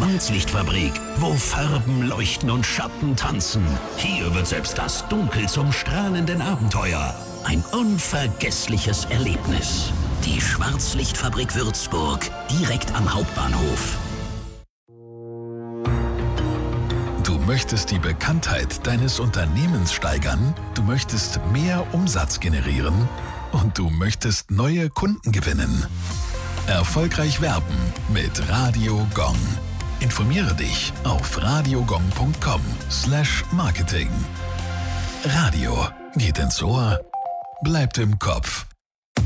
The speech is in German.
Schwarzlichtfabrik, wo Farben leuchten und Schatten tanzen. Hier wird selbst das Dunkel zum strahlenden Abenteuer. Ein unvergessliches Erlebnis. Die Schwarzlichtfabrik Würzburg, direkt am Hauptbahnhof. Du möchtest die Bekanntheit deines Unternehmens steigern, du möchtest mehr Umsatz generieren und du möchtest neue Kunden gewinnen. Erfolgreich werben mit Radio Gong. Informiere dich auf radiogong.com/Marketing. Radio geht ins Ohr, bleibt im Kopf.